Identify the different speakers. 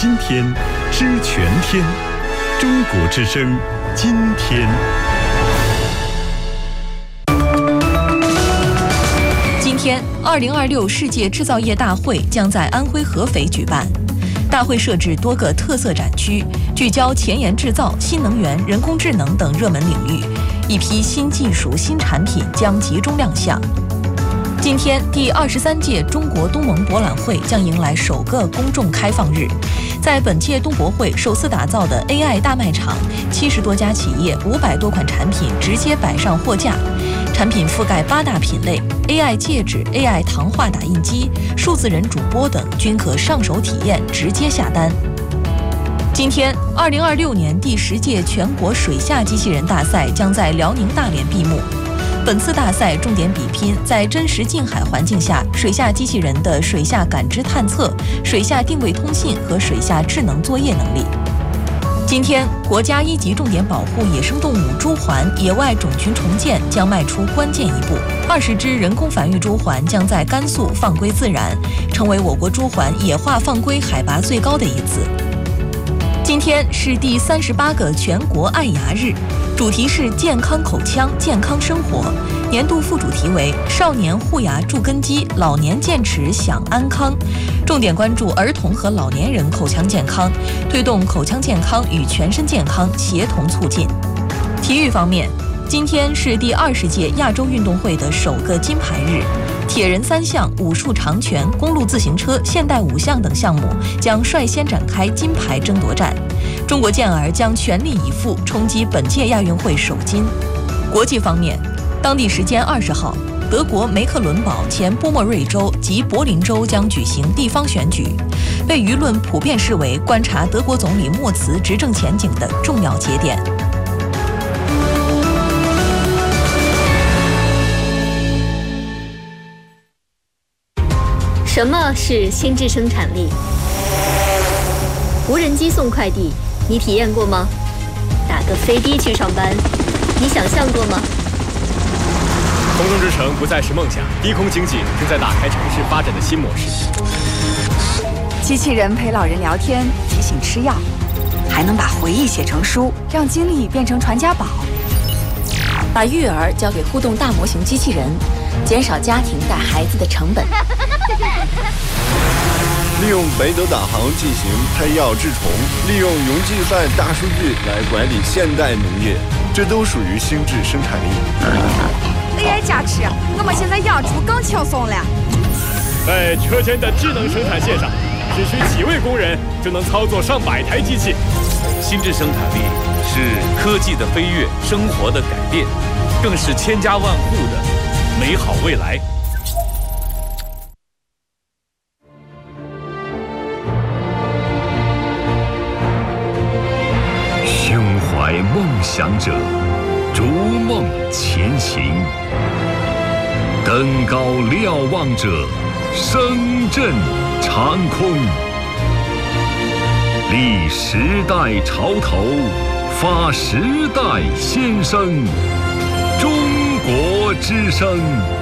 Speaker 1: 今天，知全天。中国之声，今天。
Speaker 2: 今天，2026世界制造业大会将在安徽合肥举办。大会设置多个特色展区，聚焦前沿制造、新能源、人工智能等热门领域。一批新技术、新产品将集中亮相。今天，第23届中国东盟博览会将迎来首个公众开放日。在本届东博会首次打造的 AI 大卖场，70多家企业、500多款产品直接摆上货架。产品覆盖8大品类 ，AI 戒指、AI 糖画打印机、数字人主播等均可上手体验，直接下单。今天，2026年第10届全国水下机器人大赛将在辽宁大连闭幕。本次大赛重点比拼在真实近海环境下水下机器人的水下感知探测、水下定位通信和水下智能作业能力。今天，国家1级重点保护野生动物朱鹮野外种群重建将迈出关键一步，20只人工繁育朱鹮将在甘肃放归自然，成为我国朱鹮野化放归海拔最高的一次。今天是第38个全国爱牙日，主题是健康口腔、健康生活。年度副主题为少年护牙筑根基，老年健齿享安康，重点关注儿童和老年人口腔健康，推动口腔健康与全身健康协同促进。体育方面，今天是第20届亚洲运动会的首个金牌日。铁人3项、武术长拳、公路自行车、现代5项等项目将率先展开金牌争夺战。中国健儿将全力以赴冲击本届亚运会首金。国际方面，当地时间20号，德国梅克伦堡、前波莫瑞州及柏林州将举行地方选举，被舆论普遍视为观察德国总理默茨执政前景的重要节点。
Speaker 3: 什么是心智生产力？无人机送快递，你体验过吗？打个飞的去上班，你想象过吗？
Speaker 4: 空中之城不再是梦想，低空经济正在打开城市发展的新模式。
Speaker 5: 机器人陪老人聊天，提醒吃药，还能把回忆写成书，让经历变成传家宝。
Speaker 6: 把育儿交给互动大模型机器人，减少家庭带孩子的成本。
Speaker 7: 利用北斗导航进行配药治虫，利用云计算大数据来管理现代农业，这都属于心智生产力。
Speaker 5: AI 加持，我们现在养猪更轻松了。
Speaker 4: 在车间的智能生产线上，只需几位工人就能操作上百台机器。
Speaker 8: 心智生产力是科技的飞跃，生活的改变，更是千家万户的美好未来。
Speaker 1: 胸怀梦想者，逐梦前行；登高瞭望者，声震长空。立时代潮头，发时代先声。中国之声。